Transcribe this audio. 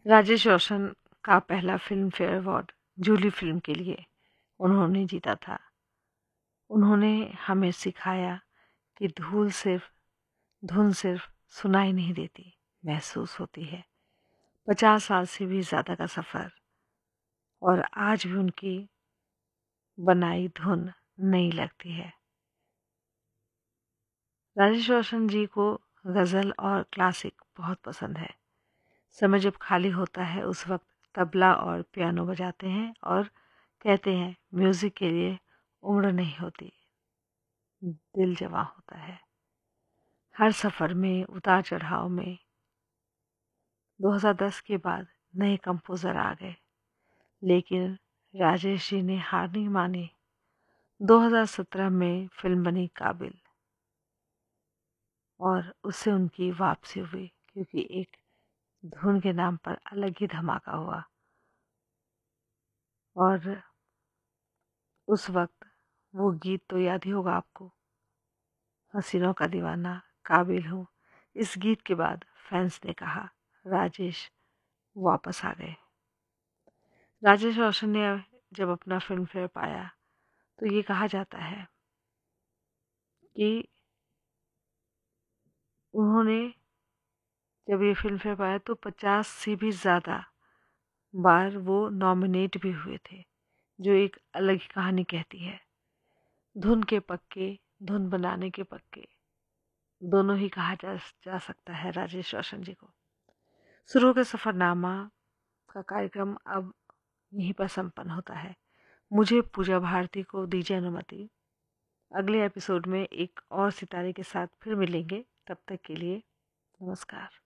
राजेश रोशन का पहला film fair award Jully film के लिए उन्होंने जीता था। उन्होंने हमें सिखाया कि धुन सिर्फ सुनाई नहीं देती, महसूस होती है। 50 साल से भी ज़्यादा का सफ़र और आज भी उनकी बनाई धुन नई लगती है। राजेश रोशन जी को गज़ल और क्लासिक बहुत पसंद है। समय जब खाली होता है उस वक्त तबला और पियानो बजाते हैं और कहते हैं म्यूज़िक के लिए उम्र नहीं होती, दिल जवां होता है। हर सफ़र में उतार चढ़ाव में 2010 के बाद नए कंपोज़र आ गए, लेकिन राजेश जी ने हार नहीं मानी। 2017 में फिल्म बनी काबिल और उससे उनकी वापसी हुई, क्योंकि एक धुन के नाम पर अलग ही धमाका हुआ। और उस वक्त वो गीत तो याद ही होगा आपको, हसीनों का दीवाना, काबिल हूँ। इस गीत के बाद फैंस ने कहा राजेश वापस आ गए। राजेश रोशन ने जब अपना फिल्म फेयर पाया तो ये कहा जाता है कि उन्होंने जब ये फिल्म फेयर पाया तो 50 से भी ज़्यादा बार वो नॉमिनेट भी हुए थे, जो एक अलग ही कहानी कहती है। धुन के पक्के, धुन बनाने के पक्के, दोनों ही कहा जा सकता है राजेश रोशन जी को। सुरों के सफ़रनामा का कार्यक्रम अब यहीं पर संपन्न होता है। मुझे पूजा भारती को दीजिए अनुमति। अगले एपिसोड में एक और सितारे के साथ फिर मिलेंगे। तब तक के लिए नमस्कार।